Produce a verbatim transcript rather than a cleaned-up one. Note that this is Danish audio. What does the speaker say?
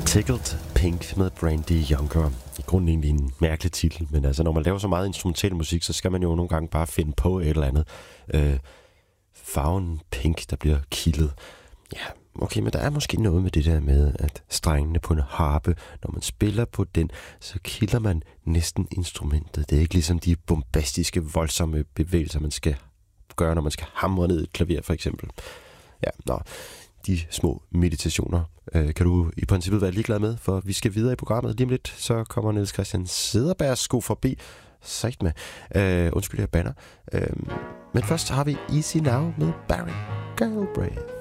Tickled Pink med Brandy Younger. I grunden egentlig en mærkelig titel, men altså når man laver så meget instrumental musik, så skal man jo nogle gange bare finde på et eller andet. Øh, farven pink, der bliver kildet. Ja, okay, men der er måske noget med det der med, at strengene på en harpe, når man spiller på den, så kilder man næsten instrumentet. Det er ikke ligesom de bombastiske, voldsomme bevægelser, man skal gøre, når man skal hamre ned et klaver, for eksempel. Ja, nå, de små meditationer øh, kan du i princippet være ligeglad med, for vi skal videre i programmet. Lige om lidt, så kommer Niels Christian Cederbergs sko forbi. Sagt med. Øh, undskyld, jeg banner. Øh, men først har vi Easy Now med Barry Galbraith.